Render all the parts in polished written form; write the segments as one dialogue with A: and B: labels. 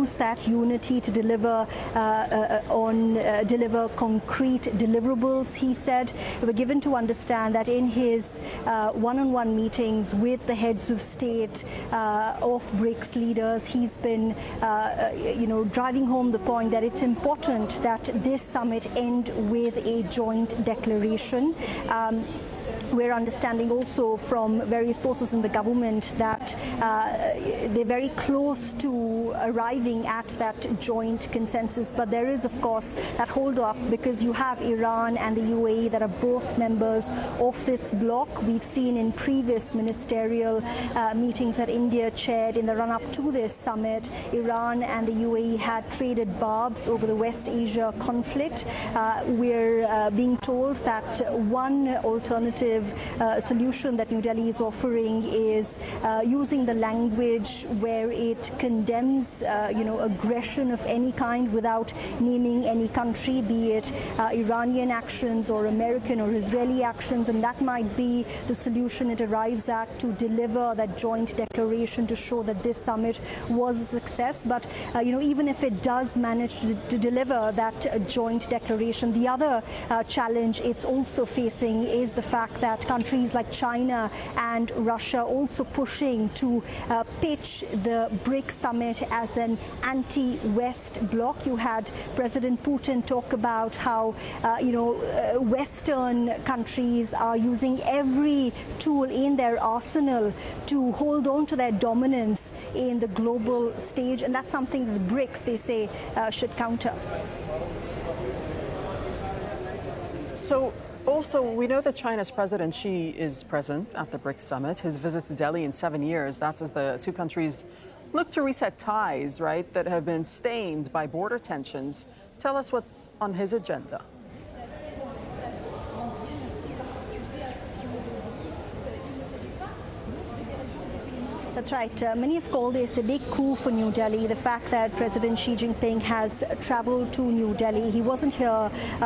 A: use that unity to deliver deliver concrete deliverables, he said. We're given to understand that in his one-on-one meetings with the heads of state of BRICS leaders, he's been, driving home the point that it's important that this summit end with a joint declaration. We're understanding also from various sources in the government that they're very close to arriving at that joint consensus. But there is, of course, that hold up because you have Iran and the UAE that are both members of this bloc. We've seen in previous ministerial meetings that India chaired in the run-up to this summit, Iran and the UAE had traded barbs over the West Asia conflict. We're being told that one alternative solution that New Delhi is offering is using the language where it condemns, aggression of any kind without naming any country, be it Iranian actions or American or Israeli actions, and that might be the solution it arrives at to deliver that joint declaration to show that this summit was a success. But, even if it does manage to deliver that joint declaration, the other challenge it's also facing is the fact that countries like China and Russia also pushing to pitch the BRICS summit as an anti-West bloc. You had President Putin talk about how, Western countries are using every tool in their arsenal to hold on to their dominance in the global stage, and that's something that the BRICS, they say, should counter.
B: So, also, we know that China's President Xi is present at the BRICS summit. His visit to Delhi in 7 years, that's as the two countries look to reset ties, right, that have been stained by border tensions. Tell us what's on his agenda.
A: That's right. Many have called this a big coup for New Delhi. The fact that President Xi Jinping has traveled to New Delhi. He wasn't here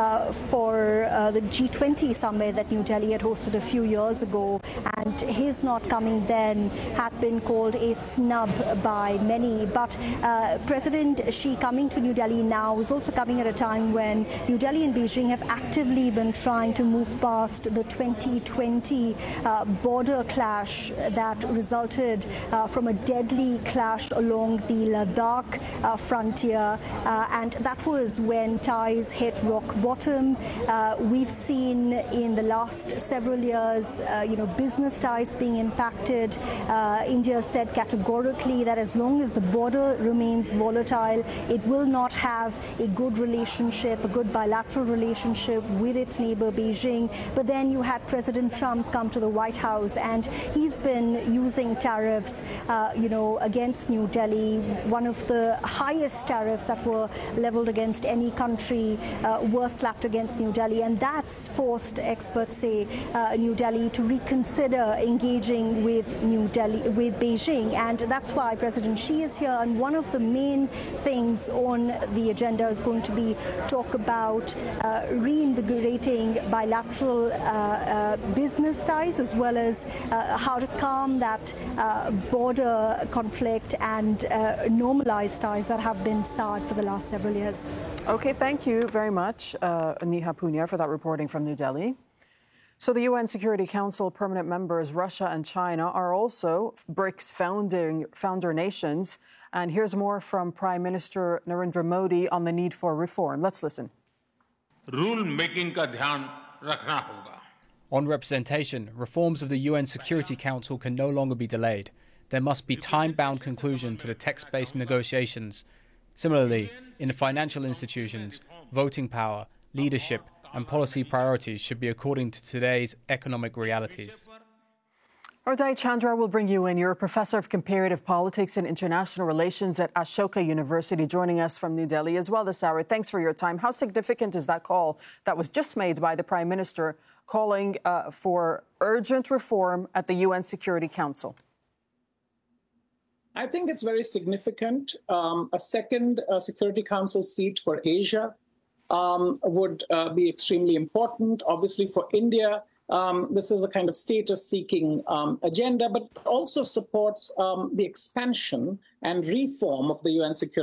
A: for the G20 summit that New Delhi had hosted a few years ago, and his not coming then had been called a snub by many. But President Xi coming to New Delhi now is also coming at a time when New Delhi and Beijing have actively been trying to move past the 2020 border clash that resulted from a deadly clash along the Ladakh frontier, and that was when ties hit rock bottom. We've seen in the last several years, business ties being impacted. India said categorically that as long as the border remains volatile, it will not have a good relationship, a good bilateral relationship with its neighbor Beijing. But then you had President Trump come to the White House, and he's been using tariffs against New Delhi. One of the highest tariffs that were leveled against any country were slapped against New Delhi, and that's forced, experts say, New Delhi to reconsider engaging with Beijing, and that's why President Xi is here. And one of the main things on the agenda is going to be talk about reinvigorating bilateral business ties, as well as how to calm that border conflict and normalize ties that have been soured for the last several years.
B: Okay, thank you very much, Neha Punya, for that reporting from New Delhi. So the UN Security Council permanent members, Russia and China, are also BRICS founder nations. And here's more from Prime Minister Narendra Modi on the need for reform. Let's listen.
C: Rule making ka dhyan rakhna hoga.
D: On representation, reforms of the UN Security Council can no longer be delayed. There must be time-bound conclusion to the text-based negotiations. Similarly, in the financial institutions, voting power, leadership and policy priorities should be according to today's economic realities.
B: Uday Chandra will bring you in. You're a professor of comparative politics and international relations at Ashoka University, joining us from New Delhi as well this hour. Thanks for your time. How significant is that call that was just made by the Prime Minister calling for urgent reform at the UN Security Council?
E: I think it's very significant. A second Security Council seat for Asia would be extremely important. Obviously, for India, this is a kind of status-seeking agenda, but also supports the expansion and reform of the UN Security